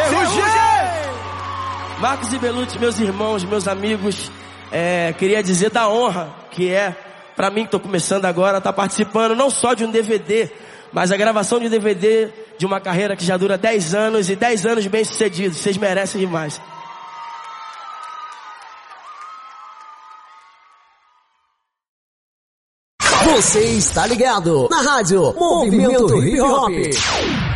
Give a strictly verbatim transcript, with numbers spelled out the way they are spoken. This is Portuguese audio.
Ferrugem! Marcos e Belucci, meus irmãos, meus amigos, é, queria dizer da honra que é pra mim que tô começando agora, tá participando não só de um D V D, mas a gravação de um D V D de uma carreira que já dura dez anos e dez anos bem sucedidos. Vocês merecem demais. Você está ligado na rádio Movimento Hip Hop.